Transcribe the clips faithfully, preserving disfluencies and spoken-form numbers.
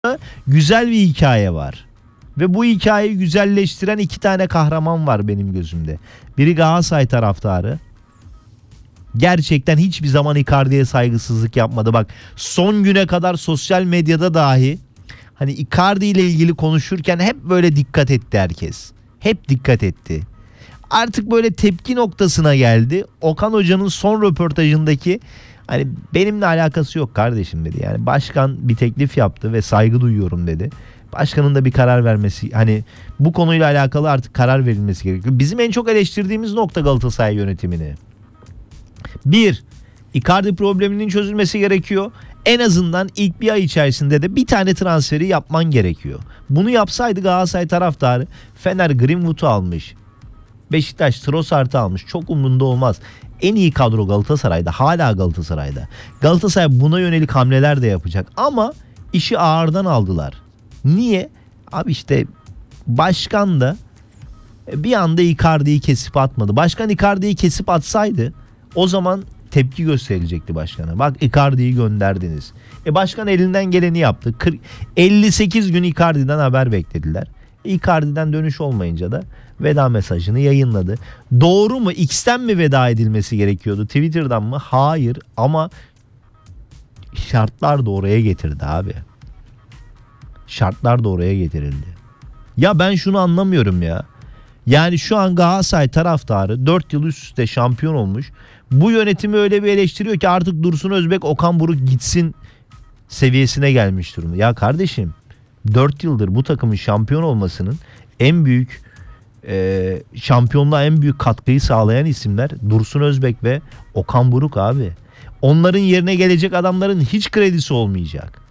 güzel bir hikaye var. Ve bu hikayeyi güzelleştiren iki tane kahraman var benim gözümde. Biri Galatasaray taraftarı. Gerçekten hiçbir zaman Icardi'ye saygısızlık yapmadı. Bak, son güne kadar sosyal medyada dahi hani Icardi ile ilgili konuşurken hep böyle dikkat etti herkes. Hep dikkat etti. Artık böyle tepki noktasına geldi. Okan Hoca'nın son röportajındaki hani benimle alakası yok kardeşim dedi. Yani başkan bir teklif yaptı ve saygı duyuyorum dedi. Başkanın da bir karar vermesi, hani bu konuyla alakalı artık karar verilmesi gerekiyor. Bizim en çok eleştirdiğimiz nokta Galatasaray yönetimini. Bir, Icardi probleminin çözülmesi gerekiyor. En azından ilk bir ay içerisinde de bir tane transferi yapman gerekiyor. Bunu yapsaydı Galatasaray taraftarı Fener Greenwood'u almış, Beşiktaş Trossard'ı almış, çok umurunda olmaz. En iyi kadro Galatasaray'da, hala Galatasaray'da. Galatasaray buna yönelik hamleler de yapacak ama işi ağırdan aldılar. Niye? Abi işte başkan da bir anda Icardi'yi kesip atmadı. Başkan Icardi'yi kesip atsaydı o zaman tepki gösterilecekti başkana. Bak, Icardi'yi gönderdiniz. E başkan elinden geleni yaptı. elli sekiz gün Icardi'den haber beklediler. Icardi'den dönüş olmayınca da veda mesajını yayınladı. Doğru mu? X'ten mi veda edilmesi gerekiyordu? Twitter'dan mı? Hayır, ama şartlar da oraya getirdi abi. Şartlar da oraya getirildi. Ya ben şunu anlamıyorum ya. Yani şu an Galatasaray taraftarı dört yıl üst üste şampiyon olmuş. Bu yönetimi öyle bir eleştiriyor ki artık Dursun Özbek, Okan Buruk gitsin seviyesine gelmiş durumda. Ya kardeşim, dört yıldır bu takımın şampiyon olmasının en büyük e, şampiyonluğa en büyük katkıyı sağlayan isimler Dursun Özbek ve Okan Buruk abi. Onların yerine gelecek adamların hiç kredisi olmayacak.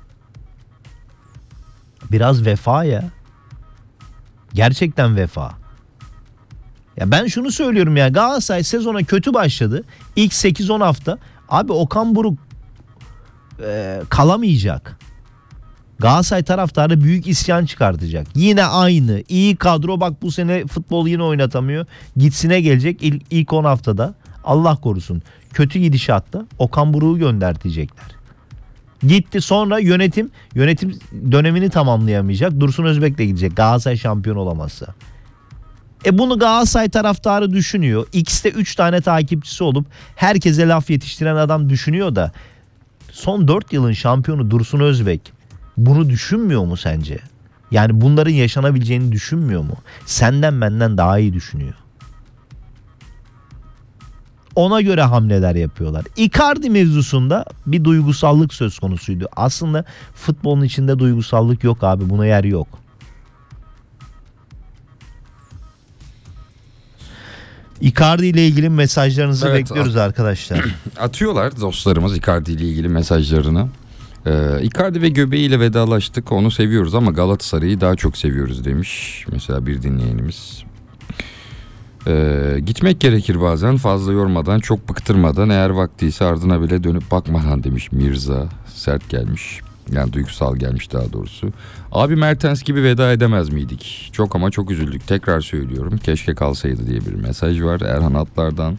Biraz vefa ya. Gerçekten vefa. Ya ben şunu söylüyorum ya, Galatasaray sezona kötü başladı. İlk sekiz on hafta. Abi Okan Buruk e, kalamayacak. Galatasaray taraftarı büyük isyan çıkartacak. Yine aynı. İyi kadro, bak bu sene futbol yine oynatamıyor. Gitsine gelecek ilk, ilk on haftada. Allah korusun. Kötü gidişatta Okan Buruk'u göndertecekler. Gitti, sonra yönetim yönetim dönemini tamamlayamayacak. Dursun Özbek de gidecek Galatasaray şampiyon olamazsa. E bunu Galatasaray taraftarı düşünüyor. X'te üç tane takipçisi olup herkese laf yetiştiren adam düşünüyor da son dört yılın şampiyonu Dursun Özbek bunu düşünmüyor mu sence? Yani bunların yaşanabileceğini düşünmüyor mu? Senden benden daha iyi düşünüyor. Ona göre hamleler yapıyorlar. Icardi mevzusunda bir duygusallık söz konusuydu. Aslında futbolun içinde duygusallık yok abi. Buna yer yok. Icardi ile ilgili mesajlarınızı evet, bekliyoruz arkadaşlar. Atıyorlar dostlarımız Icardi ile ilgili mesajlarını. Ee, Icardi ve göbeğiyle vedalaştık. Onu seviyoruz ama Galatasaray'ı daha çok seviyoruz demiş. Mesela bir dinleyenimiz. Ee, gitmek gerekir bazen, fazla yormadan, çok bıktırmadan, eğer vaktiyse ardına bile dönüp bakmadan demiş Mirza. Sert gelmiş. Yani duygusal gelmiş daha doğrusu. Abi Mertens gibi veda edemez miydik? Çok ama çok üzüldük. Tekrar söylüyorum. Keşke kalsaydı diye bir mesaj var Erhan Atlar'dan.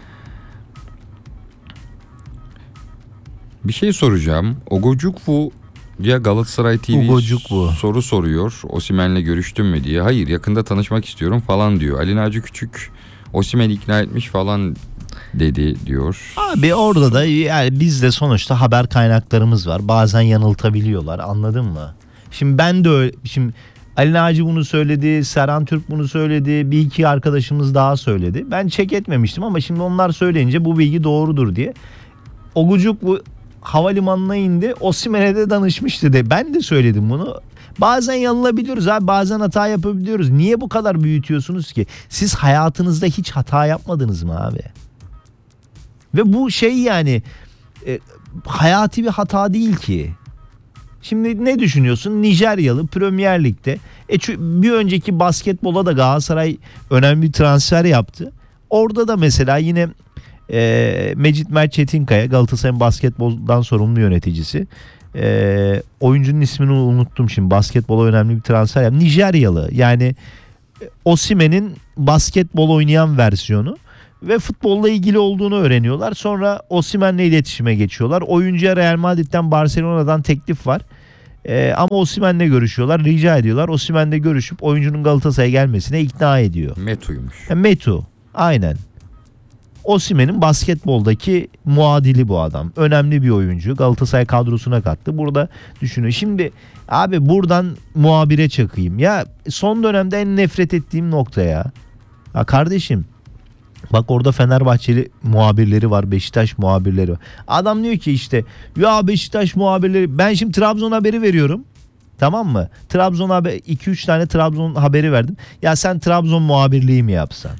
Bir şey soracağım. Ogocukwu ya Galatasaray T V Ogocukwu soru soruyor. Osimhen'le görüştün mü diye. Hayır, yakında tanışmak istiyorum falan diyor. Ali Naci Küçük Osimhen'i ikna etmiş falan dedi diyor. Abi orada da yani bizde sonuçta haber kaynaklarımız var. Bazen yanıltabiliyorlar, anladın mı? Şimdi ben de öyle, şimdi Ali Naci bunu söyledi, Serhan Türk bunu söyledi, bir iki arkadaşımız daha söyledi. Ben çek etmemiştim ama şimdi onlar söyleyince bu bilgi doğrudur diye. Ogocukwu havalimanına indi, Osimhen'e de danışmıştı de. Ben de söyledim bunu. Bazen yanılabiliyoruz abi, bazen hata yapabiliyoruz. Niye bu kadar büyütüyorsunuz ki? Siz hayatınızda hiç hata yapmadınız mı abi? Ve bu şey yani e, hayati bir hata değil ki. Şimdi ne düşünüyorsun? Nijeryalı Premier Lig'de. E, bir önceki basketbola da Galatasaray önemli bir transfer yaptı. Orada da mesela yine e, Mecit Mert Çetinkaya, Galatasaray'ın basketboldan sorumlu yöneticisi. E, oyuncunun ismini unuttum şimdi. Basketbola önemli bir transfer yaptı. Nijeryalı. Yani Osimhen'in basketbol oynayan versiyonu. Ve futbolla ilgili olduğunu öğreniyorlar. Sonra Osimhen'le iletişime geçiyorlar. Oyuncuya Real Madrid'den, Barcelona'dan teklif var. Ee, ama Osimhen'le görüşüyorlar, rica ediyorlar. Osimhen'le görüşüp oyuncunun Galatasaray'a gelmesine ikna ediyor. Metu'ymuş. E, Metu, aynen. Osimhen'in basketboldaki muadili bu adam. Önemli bir oyuncu. Galatasaray kadrosuna kattı. Burada düşünün. Şimdi abi buradan muhabire çakayım. Ya son dönemde en nefret ettiğim nokta ya. Ya kardeşim, bak orada Fenerbahçeli muhabirleri var, Beşiktaş muhabirleri var. Adam diyor ki işte ya Beşiktaş muhabirleri, ben şimdi Trabzon haberi veriyorum. Tamam mı? Trabzon haber, iki üç tane Trabzon haberi verdim. Ya sen Trabzon muhabirliği mi yapsan?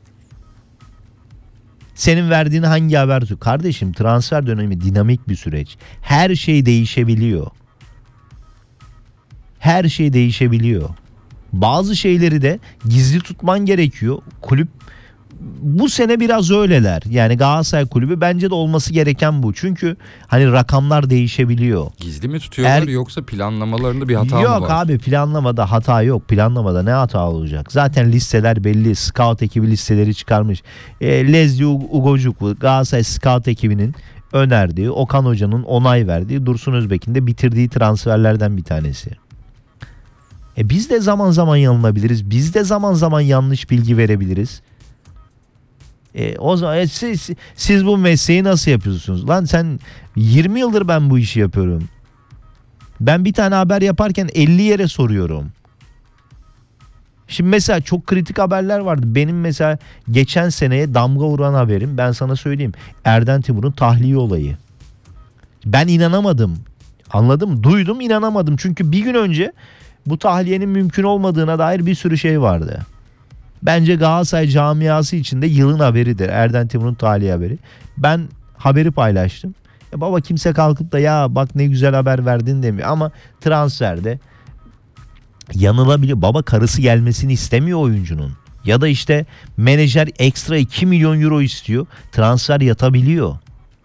Senin verdiğin hangi haber? Kardeşim, transfer dönemi dinamik bir süreç. Her şey değişebiliyor. Her şey değişebiliyor. Bazı şeyleri de gizli tutman gerekiyor. Kulüp bu sene biraz öyleler. Yani Galatasaray kulübü bence de olması gereken bu. Çünkü hani rakamlar değişebiliyor. Gizli mi tutuyorlar Er- yoksa planlamalarında bir hata yok mı var? abi, planlamada hata yok. Planlamada ne hata olacak? Zaten listeler belli. Scout ekibi listeleri çıkarmış. E, Lezli Ugocuklu Galatasaray Scout ekibinin önerdiği, Okan Hoca'nın onay verdiği, Dursun Özbek'in de bitirdiği transferlerden bir tanesi. E biz de zaman zaman yanılabiliriz. Biz de zaman zaman yanlış bilgi verebiliriz. E, o zaman e, siz, siz bu mesleği nasıl yapıyorsunuz? Lan sen yirmi yıldır ben bu işi yapıyorum. Ben bir tane haber yaparken elli yere soruyorum. Şimdi mesela çok kritik haberler vardı. Benim mesela geçen seneye damga vuran haberim, ben sana söyleyeyim, Erden Timur'un tahliye olayı. Ben inanamadım. Anladın mı? Duydum, inanamadım. Çünkü bir gün önce bu tahliyenin mümkün olmadığına dair bir sürü şey vardı. Bence Galatasaray camiası içinde yılın haberidir Erden Timur'un tahliye haberi. Ben haberi paylaştım. E baba, kimse kalkıp da ya bak ne güzel haber verdin demiyor. Ama transferde yanılabiliyor. Baba, karısı gelmesini istemiyor oyuncunun. Ya da işte menajer ekstra iki milyon euro istiyor. Transfer yatabiliyor.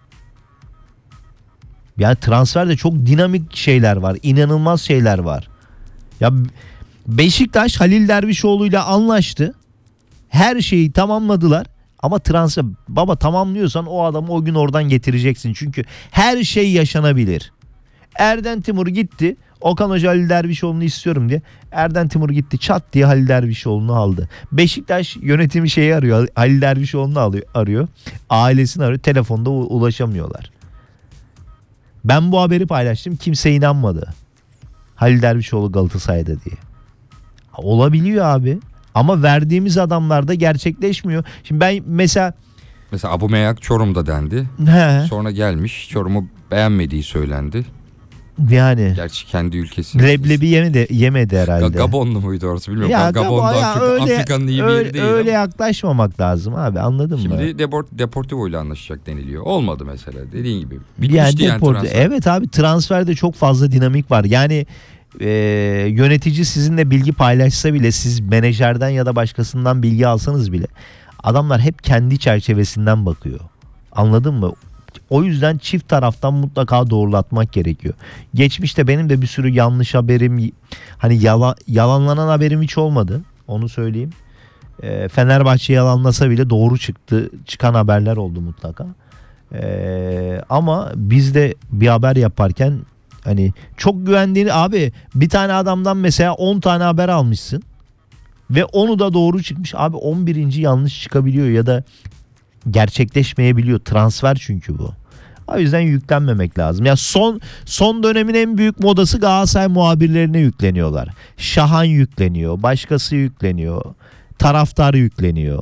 Yani transferde çok dinamik şeyler var. İnanılmaz şeyler var. Ya Beşiktaş Halil Dervişoğlu ile anlaştı. Her şeyi tamamladılar. Ama transfer, baba, tamamlıyorsan o adamı o gün oradan getireceksin. Çünkü her şey yaşanabilir. Erden Timur gitti. Okan Hoca Halil Dervişoğlu'nu istiyorum diye. Erden Timur gitti, çat diye Halil Dervişoğlu'nu aldı. Beşiktaş yönetimi şeyi arıyor. Halil Dervişoğlu'nu alıyor, arıyor. Ailesini arıyor. Telefonda ulaşamıyorlar. Ben bu haberi paylaştım. Kimse inanmadı. Halil Dervişoğlu Galatasaray'da diye. Olabiliyor abi. Ama verdiğimiz adamlarda gerçekleşmiyor. Şimdi ben mesela Mesela Abumeyak Çorum'da dendi. he, Sonra gelmiş, Çorum'u beğenmediği söylendi. yani Gerçi kendi ülkesi. leblebi yemedi, yemedi herhalde. Ga- Gabonlu muydu orası bilmiyorum. Ya Ga- Gabon'da Gabon- ya Afrika, öyle- Afrika'nın iyi bir öyle, yeri değil. öyle ama. yaklaşmamak lazım abi, anladın mı? Şimdi Deport, Deportivo ile anlaşacak deniliyor. Olmadı mesela, dediğin gibi. Yani Bitmişti yani, Deport- transfer. evet abi, transferde çok fazla dinamik var. Yani e, yönetici sizinle bilgi paylaşsa bile, siz menajerden ya da başkasından bilgi alsanız bile, adamlar hep kendi çerçevesinden bakıyor. Anladın mı? O yüzden çift taraftan mutlaka doğrulatmak gerekiyor. Geçmişte benim de bir sürü yanlış haberim, hani yala, yalanlanan haberim hiç olmadı. Onu söyleyeyim. E, Fenerbahçe yalanlasa bile doğru çıktı. Çıkan haberler oldu mutlaka. E, ama biz de bir haber yaparken hani çok güvendiğini, abi bir tane adamdan mesela on tane haber almışsın ve onu da doğru çıkmış. Abi on birinci yanlış çıkabiliyor ya da gerçekleşmeyebiliyor. Transfer çünkü bu. O yüzden yüklenmemek lazım. Ya son son dönemin en büyük modası Galatasaray muhabirlerine yükleniyorlar. Şahan yükleniyor, başkası yükleniyor, taraftar yükleniyor.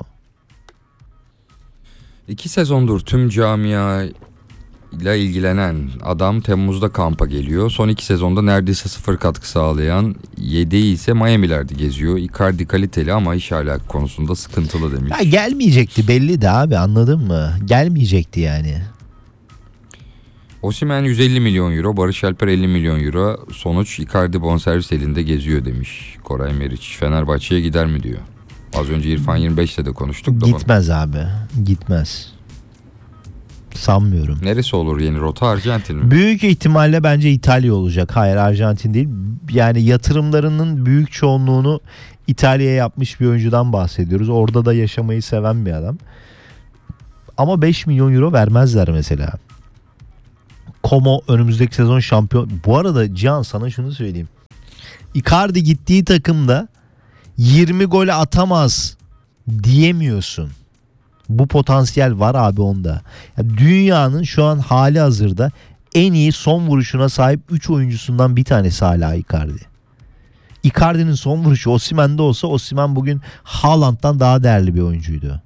İki sezondur tüm camia ile ilgilenen adam Temmuz'da kampa geliyor. Son iki sezonda neredeyse sıfır katkı sağlayan, yedeği ise Miami'lerde geziyor. Icardi kaliteli ama iş alaka konusunda sıkıntılı demiş. Ya gelmeyecekti belli de abi, anladın mı? Gelmeyecekti yani. Osimhen yüz elli milyon euro, Barış Alper elli milyon euro. Sonuç Icardi bonservis elinde geziyor demiş Koray Meriç. Fenerbahçe'ye gider mi diyor. Az önce İrfan yirmi beş'te de konuştuk da. Gitmez abi. Gitmez. Sanmıyorum. Neresi olur yeni rota, Arjantin mi? Büyük ihtimalle bence İtalya olacak. Hayır, Arjantin değil. Yani yatırımlarının büyük çoğunluğunu İtalya'ya yapmış bir oyuncudan bahsediyoruz. Orada da yaşamayı seven bir adam. Ama beş milyon euro vermezler mesela. Como önümüzdeki sezon şampiyon. Bu arada Cihan sana şunu söyleyeyim. Icardi gittiği takımda yirmi gol atamaz diyemiyorsun. Bu potansiyel var abi onda. Ya dünyanın şu an hali hazırda en iyi son vuruşuna sahip üç oyuncusundan bir tanesi hala Icardi. Icardi'nin son vuruşu Osimhen'de olsa Osimhen bugün Haaland'dan daha değerli bir oyuncuydu.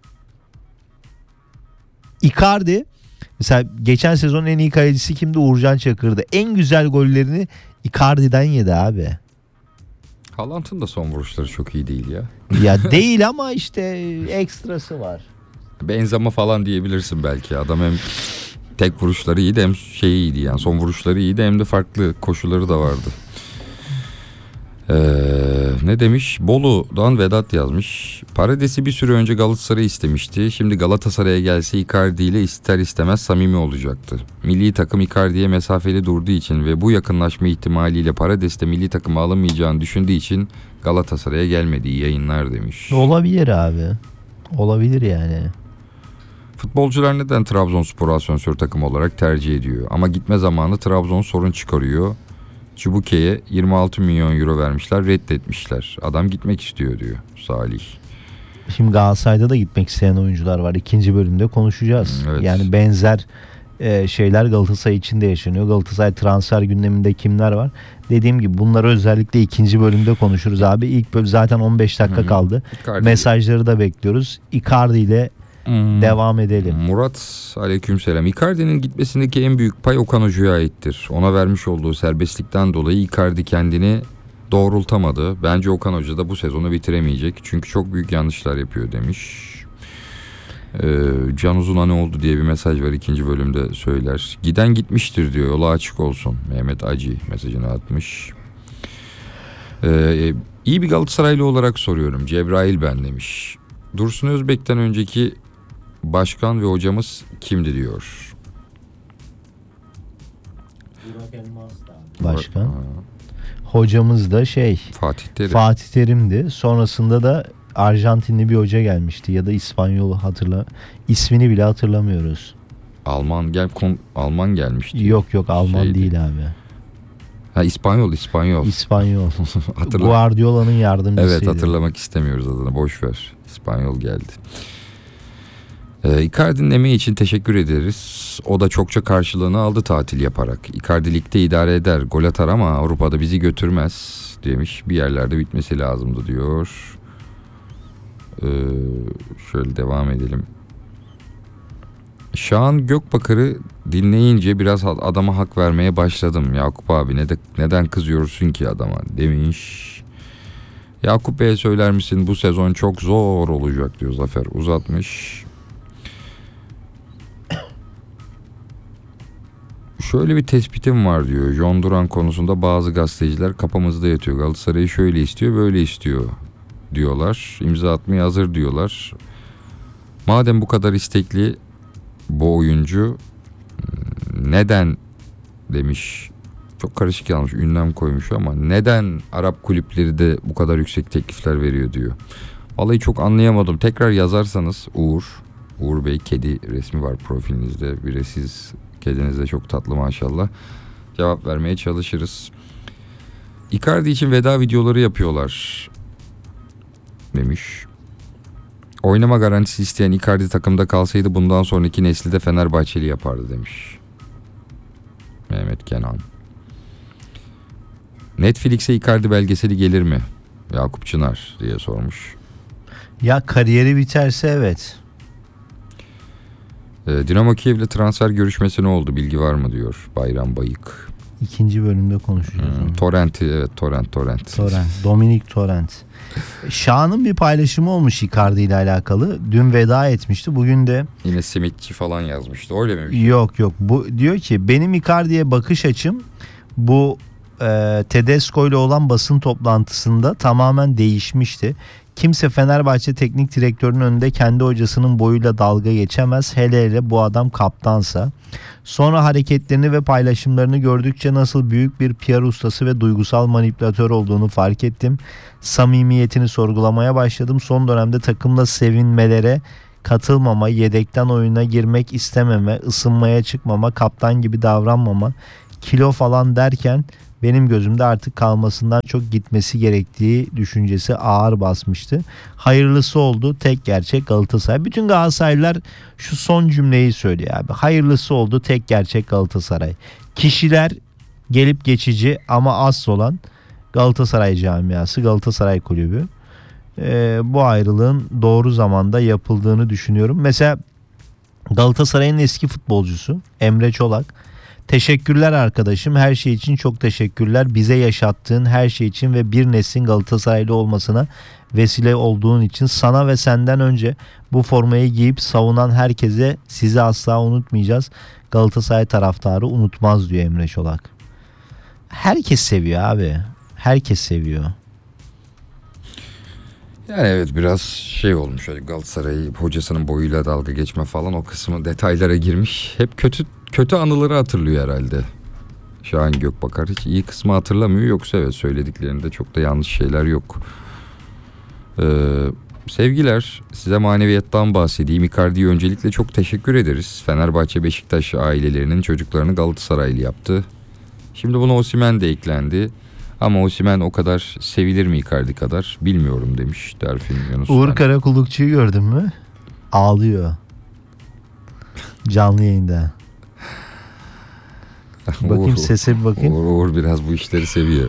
Icardi mesela geçen sezonun en iyi kalecisi kimdi? Uğurcan Çakır'dı. En güzel gollerini Icardi'den yedi abi. Haaland'ın da son vuruşları çok iyi değil ya. Ya değil ama işte ekstrası var. Benzema falan diyebilirsin belki. Adam hem tek vuruşları iyiydi hem şeyi iyiydi yani. Son vuruşları iyiydi hem de farklı koşuları da vardı. Ee, ne demiş? Bolu'dan Vedat yazmış. Parades'i bir süre önce Galatasaray istemişti. Şimdi Galatasaray'a gelse Icardi ile ister istemez samimi olacaktı. Milli takım Icardi'ye mesafeli durduğu için ve bu yakınlaşma ihtimaliyle Parades'te milli takıma alınmayacağını düşündüğü için Galatasaray'a gelmedi. İyi yayınlar demiş. Olabilir abi. Olabilir yani. Futbolcular neden Trabzonspor asansör takımı olarak tercih ediyor? Ama gitme zamanı Trabzon sorun çıkarıyor. Çubuke'ye yirmi altı milyon euro vermişler, reddetmişler. Adam gitmek istiyor diyor Salih. Şimdi Galatasaray'da da gitmek isteyen oyuncular var. İkinci bölümde konuşacağız. Evet. Yani benzer e, şeyler Galatasaray için de yaşanıyor. Galatasaray transfer gündeminde kimler var? Dediğim gibi bunları özellikle ikinci bölümde konuşuruz abi. İlk bölüm zaten on beş dakika Hı-hı. kaldı. Icardi. Mesajları da bekliyoruz. Icardi ile Hmm. devam edelim. Murat aleykümselam. Icardi'nin gitmesindeki en büyük pay Okan Hoca'ya aittir. Ona vermiş olduğu serbestlikten dolayı Icardi kendini doğrultamadı. Bence Okan Hoca da bu sezonu bitiremeyecek. Çünkü çok büyük yanlışlar yapıyor demiş. Ee, Can Uzun'a ne oldu diye bir mesaj var, ikinci bölümde söyler. Giden gitmiştir diyor, yola açık olsun. Mehmet Acı mesajını atmış. Ee, iyi bir Galatasaraylı olarak soruyorum. Cebrail ben demiş. Dursun Özbek'ten önceki başkan ve hocamız kimdi diyor. Başkan. Ha, Hocamız da şey Fatih Terim. Fatih Terim'di. Sonrasında da Arjantinli bir hoca gelmişti ya da İspanyol, hatırla ismini bile hatırlamıyoruz. Alman gel kon, Alman gelmişti. Yok yok Alman Şeydi. değil abi. Ha İspanyol İspanyol. İspanyol. Hatırla. Guardiola'nın yardımcısıydı. Evet, hatırlamak istemiyoruz adını, boş ver. İspanyol geldi. Ee, Icardi'nin emeği için teşekkür ederiz. O da çokça karşılığını aldı tatil yaparak. Icardi ligde idare eder, gol atar ama Avrupa'da bizi götürmez demiş. Bir yerlerde bitmesi lazımdı diyor. Ee, şöyle devam edelim. Şahan Gökbakar'ı dinleyince biraz adama hak vermeye başladım. Yakup abi ne de, neden kızıyorsun ki adama demiş. Yakup Bey'e söyler misin bu sezon çok zor olacak diyor Zafer, uzatmış. Şöyle bir tespitim var diyor. John Duran konusunda bazı gazeteciler kafamızda yatıyor. Galatasaray'ı şöyle istiyor, böyle istiyor diyorlar. İmza atmaya hazır diyorlar. Madem bu kadar istekli bu oyuncu, neden demiş. Çok karışık yazmış, ünlem koymuş ama neden Arap kulüpleri de bu kadar yüksek teklifler veriyor diyor. Vallahi çok anlayamadım. Tekrar yazarsanız Uğur, Uğur Bey, kedi resmi var profilinizde. Bir de siz, kediniz de çok tatlı maşallah. Cevap vermeye çalışırız. Icardi için veda videoları yapıyorlar demiş. Oynama garantisi isteyen Icardi takımda kalsaydı bundan sonraki nesli de Fenerbahçeli yapardı demiş Mehmet Kenan. Netflix'e Icardi belgeseli gelir mi? Yakup Çınar diye sormuş. Ya kariyeri biterse evet. Ee, Dinamo Kiev'le transfer görüşmesi ne oldu? Bilgi var mı diyor Bayram Bayık. İkinci bölümde konuşacağız. Hmm, Torrent'i, evet Torrent Torrent. Torrent. Dominik Torrent. Şahan'ın bir paylaşımı olmuş Icardi ile alakalı. Dün veda etmişti. Bugün de Yine simitçi falan yazmıştı. Öyle mi? yok yok. Bu diyor ki benim Icardi'ye bakış açım bu e, Tedesco ile olan basın toplantısında tamamen değişmişti. Kimse Fenerbahçe teknik direktörünün önünde kendi hocasının boyuyla dalga geçemez. Hele hele bu adam kaptansa. Sonra hareketlerini ve paylaşımlarını gördükçe nasıl büyük bir P R ustası ve duygusal manipülatör olduğunu fark ettim. Samimiyetini sorgulamaya başladım. Son dönemde takımla sevinmelere katılmama, yedekten oyuna girmek istememe, ısınmaya çıkmama, kaptan gibi davranmama, kilo falan derken benim gözümde artık kalmasından çok gitmesi gerektiği düşüncesi ağır basmıştı. Hayırlısı oldu. Tek gerçek Galatasaray. Bütün Galatasaraylılar şu son cümleyi söylüyor abi. Hayırlısı oldu. Tek gerçek Galatasaray. Kişiler gelip geçici ama asıl olan Galatasaray camiası, Galatasaray kulübü. Ee, bu ayrılığın doğru zamanda yapıldığını düşünüyorum. Mesela Galatasaray'ın eski futbolcusu Emre Çolak. Teşekkürler arkadaşım. Her şey için çok teşekkürler. Bize yaşattığın her şey için ve bir neslin Galatasaraylı olmasına vesile olduğun için sana ve senden önce bu formayı giyip savunan herkese sizi asla unutmayacağız. Galatasaray taraftarı unutmaz diyor Emre Çolak. Herkes seviyor abi. Herkes seviyor. Yani evet biraz şey olmuş. Hani Galatasaray hocasının boyuyla dalga geçme falan o kısmı detaylara girmiş. Hep kötü kötü anıları hatırlıyor herhalde. Şahin Gökbakar hiç iyi kısmı hatırlamıyor. Yoksa evet söylediklerinde çok da yanlış şeyler yok. Ee, sevgiler, size maneviyattan bahsedeyim. Icardi'ye öncelikle çok teşekkür ederiz. Fenerbahçe Beşiktaş ailelerinin çocuklarını Galatasaraylı yaptı. Şimdi buna Osimhen de eklendi. Ama Osimhen o kadar sevilir mi Icardi kadar bilmiyorum demiş Delfin Yunus. Uğur Karakullukçu'yu gördün mü? Ağlıyor. Canlı yayında. Bakayım Uğur, sese bir bakayım. Uğur, Uğur biraz bu işleri seviyor.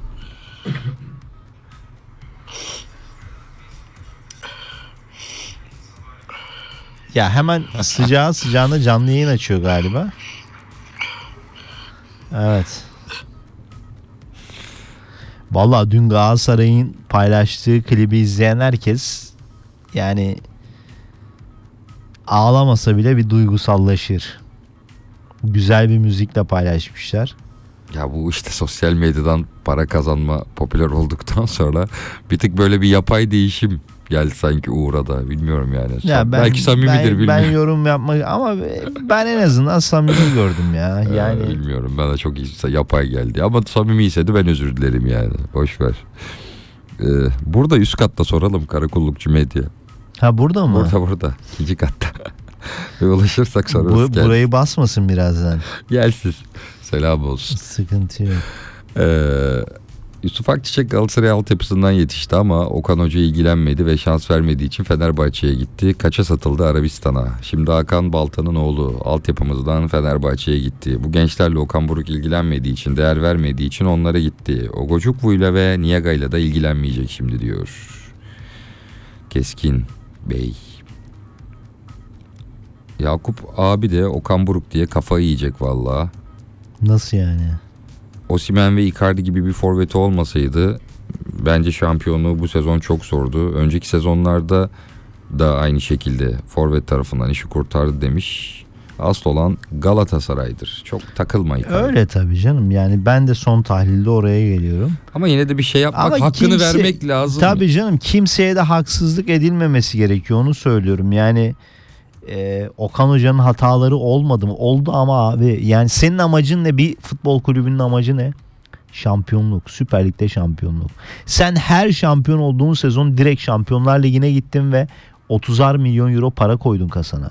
Ya hemen sıcağı sıcağına canlı yayın açıyor galiba. Evet. Vallahi dün Galatasaray'ın paylaştığı klibi izleyen herkes yani ağlamasa bile bir duygusallaşır. Güzel bir müzikle paylaşmışlar. Ya bu işte sosyal medyadan para kazanma popüler olduktan sonra bir tık böyle bir yapay değişim geldi sanki Uğur'a da. Bilmiyorum yani. Ya ben, Belki samimidir ben, bilmiyorum. Ben yorum yapmak ama ben en azından samimi gördüm ya. Yani Ee, bilmiyorum bana çok yapay geldi ama samimiyse de ben özür dilerim yani. Boş ver. Ee, burada üst katta soralım Karakullukçu Medya. Ha burada mı? Burada burada. İkinci katta. Ve ulaşırsak sorarız. Bu, burayı basmasın birazdan. Gelsin. Selam olsun. Sıkıntı yok. Ee, Yusuf Akçiçek Galatasaray altyapısından yetişti ama Okan Hoca ilgilenmedi ve şans vermediği için Fenerbahçe'ye gitti. Kaça satıldı? Arabistan'a. Şimdi Hakan Balta'nın oğlu altyapımızdan Fenerbahçe'ye gitti. Bu gençlerle Okan Buruk ilgilenmediği için, değer vermediği için onlara gitti. Ogocukvu'yla ve Niyaga'yla da ilgilenmeyecek şimdi diyor. Keskin Bey. Yakup abi de Okan Buruk diye kafayı yiyecek vallahi. Nasıl yani? Osimhen ve Icardi gibi bir forveti olmasaydı bence şampiyonluğu bu sezon çok zordu. Önceki sezonlarda da aynı şekilde forvet tarafından işi kurtardı demiş. Asıl olan Galatasaray'dır. Çok takılma Icardi. Öyle tabii canım. Yani ben de son tahlilde oraya geliyorum. Ama yine de bir şey yapmak, Ama hakkını kimse- vermek lazım. Tabii canım, kimseye de haksızlık edilmemesi gerekiyor, onu söylüyorum. Yani e, Okan Hoca'nın hataları olmadı mı? Oldu ama abi yani senin amacın ne? Bir futbol kulübünün amacı ne? Şampiyonluk. Süper Lig'de şampiyonluk. Sen her şampiyon olduğun sezon direkt Şampiyonlar Ligi'ne gittin ve otuzar milyon euro para koydun kasana.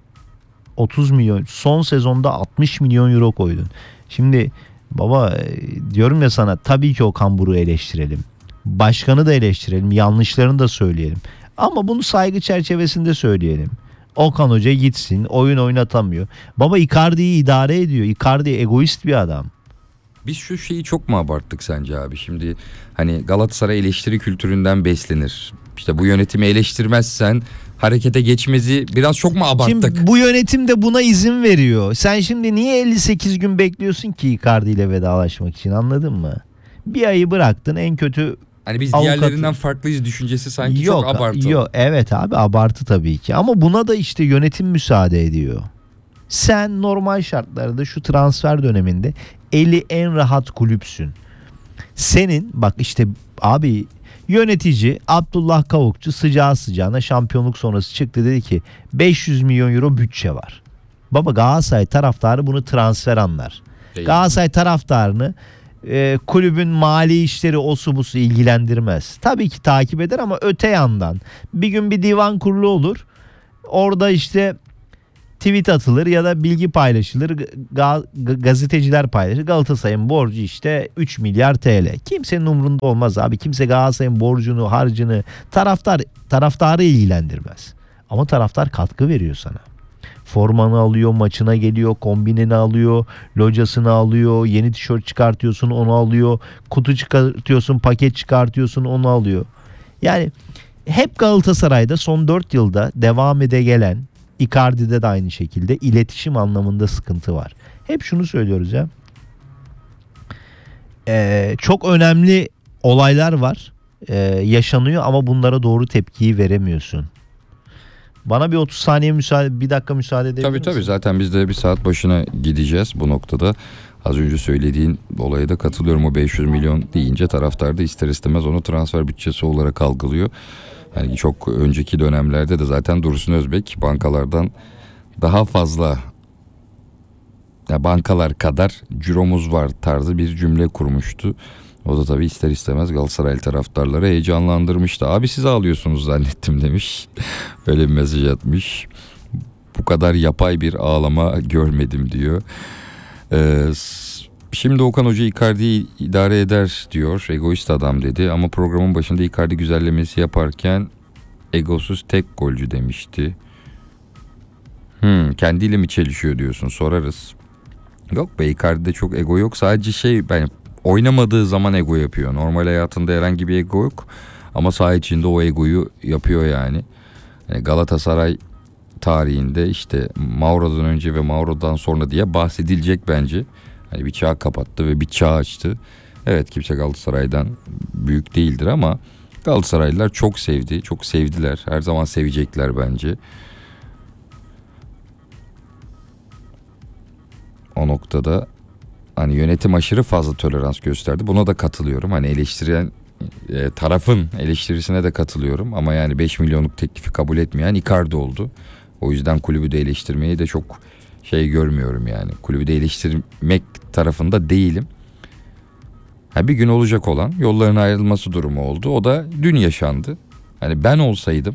otuz milyon. Son sezonda altmış milyon euro koydun. Şimdi baba e, diyorum ya sana, tabii ki Okan Buruk'u eleştirelim. Başkanı da eleştirelim. Yanlışlarını da söyleyelim. Ama bunu saygı çerçevesinde söyleyelim. Okan Hoca gitsin. Oyun oynatamıyor. Baba Icardi'yi idare ediyor. Icardi egoist bir adam. Biz şu şeyi çok mu abarttık sence abi? Şimdi hani Galatasaray eleştiri kültüründen beslenir. İşte bu yönetimi eleştirmezsen harekete geçmezi biraz çok mu abarttık? Şimdi bu yönetim de buna izin veriyor. Sen şimdi niye elli sekiz gün bekliyorsun ki Icardi ile vedalaşmak için, anladın mı? Bir ayı bıraktın, en kötü Hani biz avukatı- diğerlerinden farklıyız düşüncesi sanki yok, çok abartı. Yok, evet abi, abartı tabii ki. Ama buna da işte yönetim müsaade ediyor. Sen normal şartlarda şu transfer döneminde eli en rahat kulüpsün. Senin bak işte abi, yönetici Abdullah Kavukçu sıcağı sıcağına şampiyonluk sonrası çıktı, dedi ki beş yüz milyon euro bütçe var. Baba Galatasaray taraftarı bunu transfer anlar. Değil. Galatasaray taraftarını e, kulübün mali işleri osu busu ilgilendirmez. Tabii ki takip eder ama öte yandan bir gün bir divan kurulu olur. Orada işte tweet atılır ya da bilgi paylaşılır. Ga- gazeteciler paylaşır. Galatasaray'ın borcu işte üç milyar T L. Kimsenin umrunda olmaz abi. Kimse Galatasaray'ın borcunu, harcını taraftar taraftarı ilgilendirmez. Ama taraftar katkı veriyor sana. Formanı alıyor, maçına geliyor, kombineni alıyor, locasını alıyor, yeni tişört çıkartıyorsun onu alıyor, kutu çıkartıyorsun, paket çıkartıyorsun onu alıyor. Yani hep Galatasaray'da son dört yılda devam ede gelen, Icardi'de de aynı şekilde iletişim anlamında sıkıntı var. Hep şunu söylüyoruz ya. Ee, çok önemli olaylar var. Ee, yaşanıyor ama bunlara doğru tepkiyi veremiyorsun. Bana bir otuz saniye müsaade, bir dakika müsaade edebilir Tabii misin? tabii zaten biz de bir saat başına gideceğiz bu noktada. Az önce söylediğin olaya da katılıyorum. O beş yüz milyon deyince taraftar da ister istemez onu transfer bütçesi olarak algılıyor. Yani çok önceki dönemlerde de zaten Dursun Özbek bankalardan daha fazla, ya bankalar kadar ciromuz var tarzı bir cümle kurmuştu. O da tabii ister istemez Galatasaray taraftarları heyecanlandırmıştı. Abi siz ağlıyorsunuz zannettim demiş. Öyle bir mesaj atmış. Bu kadar yapay bir ağlama görmedim diyor. Ee, şimdi Okan Hoca Icardi'yi idare eder diyor. Egoist adam dedi ama programın başında Icardi güzellemesi yaparken egosuz tek golcü demişti. Hmm, kendiyle mi çelişiyor diyorsun, sorarız. Yok be, Icardi'de çok ego yok. Sadece şey, ben oynamadığı zaman ego yapıyor. Normal hayatında herhangi bir ego yok. Ama saha içinde o egoyu yapıyor yani. yani Galatasaray tarihinde işte Mauro'dan önce ve Mauro'dan sonra diye bahsedilecek bence. Hani bir çağ kapattı ve bir çağ açtı. Evet, kimse Galatasaray'dan büyük değildir ama Galatasaraylılar çok sevdi, çok sevdiler. Her zaman sevecekler bence. O noktada hani yönetim aşırı fazla tolerans gösterdi. Buna da katılıyorum. Hani eleştiren e, tarafın eleştirisine de katılıyorum. Ama yani beş milyonluk teklifi kabul etmeyen Icardi oldu. O yüzden kulübü de eleştirmeyi de çok şey görmüyorum yani. Kulübü de eleştirmek tarafında değilim. Ha, bir gün olacak olan yolların ayrılması durumu oldu. O da dün yaşandı. Hani ben olsaydım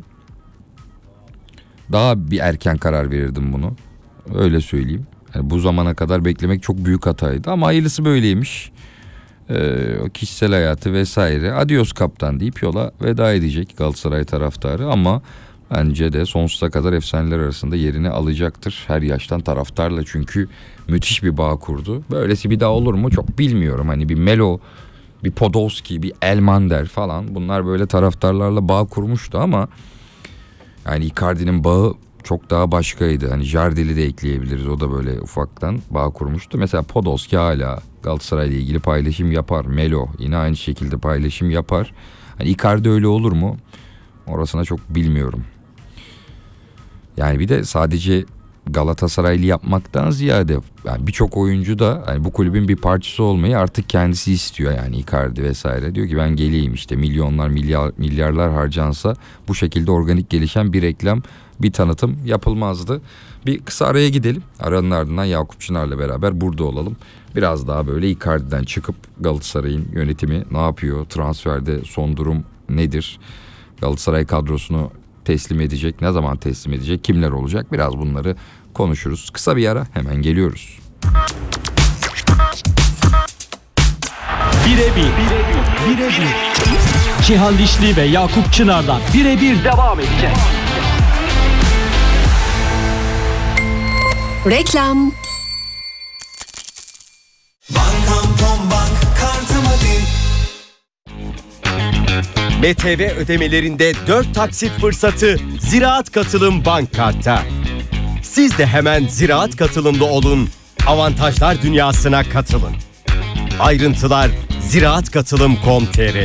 daha bir erken karar verirdim bunu. Öyle söyleyeyim. Yani bu zamana kadar beklemek çok büyük hataydı ama hayırlısı böyleymiş. Ee, o kişisel hayatı vesaire. Adios kaptan deyip yola veda edecek Galatasaray taraftarı ama bence de sonsuza kadar efsaneler arasında yerini alacaktır. Her yaştan taraftarla, çünkü müthiş bir bağ kurdu. Böylesi bir daha olur mu çok bilmiyorum. Hani bir Melo, bir Podolski, bir Elmander falan, bunlar böyle taraftarlarla bağ kurmuştu ama yani Icardi'nin bağı çok daha başkaydı. Hani Jardel'i de ekleyebiliriz. O da böyle ufaktan bağ kurmuştu. Mesela Podolski hala Galatasaray'la ilgili paylaşım yapar. Melo yine aynı şekilde paylaşım yapar. Hani Icardi öyle olur mu? Orasına çok bilmiyorum. Yani bir de sadece Galatasaraylı yapmaktan ziyade yani birçok oyuncu da yani bu kulübün bir parçası olmayı artık kendisi istiyor. Yani Icardi vesaire diyor ki ben geleyim, işte milyonlar milyar, milyarlar harcansa bu şekilde organik gelişen bir reklam, bir tanıtım yapılmazdı. Bir kısa araya gidelim. Aranın ardından Yakup Çınar'la beraber burada olalım. Biraz daha böyle Icardi'den çıkıp Galatasaray'ın yönetimi ne yapıyor? Transferde son durum nedir? Galatasaray kadrosunu teslim edecek, ne zaman teslim edecek, kimler olacak? Biraz bunları konuşuruz. Kısa bir ara, hemen geliyoruz. Birebir. Birebir. Cihan Dişli ve Yakup Çınar'dan birebir devam edecek. Reklam. Bankam Tom Bank kartımı bil. B T V ödemelerinde dört taksit fırsatı Ziraat Katılım Bank Kart'ta. Siz de hemen Ziraat Katılım'da olun, avantajlar dünyasına katılın. Ayrıntılar ziraat katılım nokta com nokta tr.